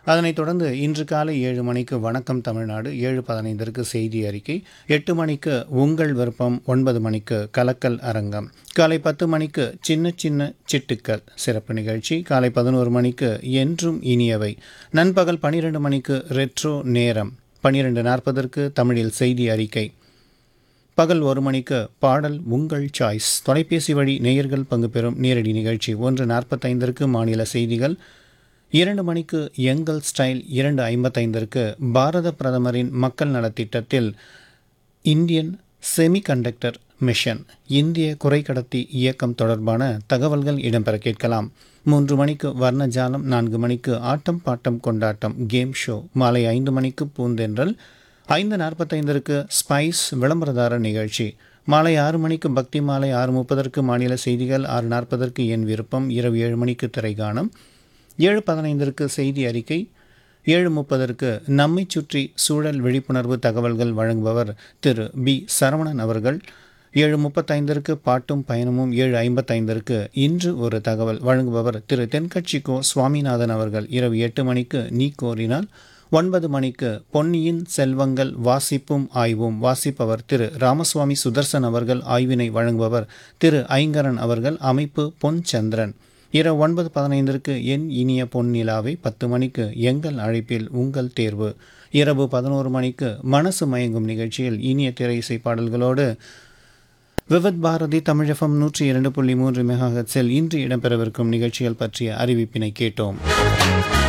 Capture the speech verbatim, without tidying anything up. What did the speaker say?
அதனைத் தொடர்ந்து இன்று காலை ஏழு மணிக்கு வணக்கம் தமிழ்நாடு, ஏழு பதினைந்திற்கு செய்தி அறிக்கை, எட்டு மணிக்கு உங்கள் விருப்பம், ஒன்பது மணிக்கு கலக்கல் அரங்கம், காலை பத்து மணிக்கு சின்ன சின்ன சிட்டுக்கள் சிறப்பு நிகழ்ச்சி, காலை பதினோரு மணிக்கு என்றும் இனியவை, நண்பகல் பன்னிரண்டு மணிக்கு ரெட்ரோ நேரம், பன்னிரண்டு நாற்பதற்கு தமிழில் செய்தி அறிக்கை, பகல் ஒரு மணிக்கு பாடல் உங்கள் சாய்ஸ், தொலைபேசி வழி நேயர்கள் பங்கு பெறும் நேரடி நிகழ்ச்சி, ஒன்று நாற்பத்தைந்திற்கு மாநில செய்திகள், இரண்டு மணிக்கு எங்கள் ஸ்டைல், இரண்டு ஐம்பத்தைந்திற்கு பாரத பிரதமரின் மக்கள் நலத்திட்டத்தில் இந்தியன் செமிகண்டக்டர் மிஷன் இந்திய குறைக்கடத்தி இயக்கம் தொடர்பான தகவல்கள் இடம்பெற கேட்கலாம். மூன்று மணிக்கு வர்ணஜாலம், நான்கு மணிக்கு ஆட்டம் பாட்டம் கொண்டாட்டம் கேம் ஷோ, மாலை ஐந்து மணிக்கு பூந்தென்றல், ஐந்து நாற்பத்தைந்திற்கு ஸ்பைஸ் விளம்பரதார நிகழ்ச்சி, மாலை ஆறு மணிக்கு பக்தி மாலை, ஆறு முப்பதற்கு மாநில செய்திகள், ஆறு நாற்பதற்கு என் விருப்பம், இரவு ஏழு மணிக்கு திரைகானம், ஏழு பதினைந்திற்கு செய்தி அறிக்கை, ஏழு முப்பதற்கு நம்மை சுற்றி சூழல் விழிப்புணர்வு தகவல்கள் வழங்குபவர் திரு பி சரவணன் அவர்கள், ஏழு முப்பத்தைந்திற்கு பாட்டும் பயணமும், ஏழு ஐம்பத்தைந்திற்கு இன்று ஒரு தகவல் வழங்குபவர் திரு தென்கட்சிக்கோ சுவாமிநாதன் அவர்கள், இரவு எட்டு மணிக்கு நீ கோரினால், ஒன்பது மணிக்கு பொன்னியின் செல்வங்கள் வாசிப்பும் ஆய்வும், வாசிப்பவர் திரு ராமசுவாமி சுதர்சன் அவர்கள், ஆய்வினை வழங்குபவர் திரு ஐங்கரன் அவர்கள், அமைப்பு பொன் சந்திரன், இரவு ஒன்பது பதினைந்திற்கு என் இனிய பொன்னிலாவை, பத்து மணிக்கு எங்கள் அழைப்பில் உங்கள் தேர்வு, இரவு பதினோரு மணிக்கு மனசு மயங்கும் நிகழ்ச்சியில் இனிய திரை இசை பாடல்களோடு விவித் பாரதி தமிழ் எஃப்எம் நூற்றி இரண்டு புள்ளி மூன்று மெகாஹெர்ட்ஸில் இன்று இடம்பெறவிருக்கும் நிகழ்ச்சிகள் பற்றிய அறிவிப்பினை கேட்டோம்.